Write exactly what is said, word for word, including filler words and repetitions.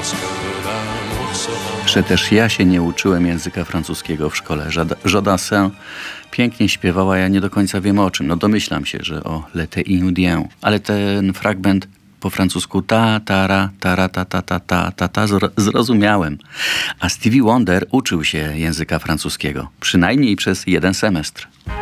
Że też ja się nie uczyłem języka francuskiego w szkole. Jodassin pięknie śpiewała, ja nie do końca wiem o czym. No domyślam się, że o L'été indien, ale ten fragment po francusku ta, tara, tara, ta, ta, ta, ta, ta, ta, zrozumiałem. A Stevie Wonder uczył się języka francuskiego, przynajmniej przez jeden semestr.